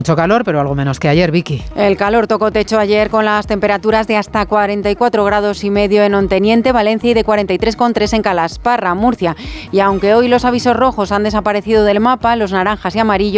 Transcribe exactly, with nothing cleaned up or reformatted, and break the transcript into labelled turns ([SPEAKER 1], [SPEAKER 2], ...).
[SPEAKER 1] Mucho calor, pero algo menos que ayer, Vicky.
[SPEAKER 2] El calor tocó techo ayer con las temperaturas de hasta cuarenta y cuatro grados y medio en Onteniente, Valencia y de cuarenta y tres coma tres en Calasparra, Murcia. Y aunque hoy los avisos rojos han desaparecido del mapa, los naranjas y amarillos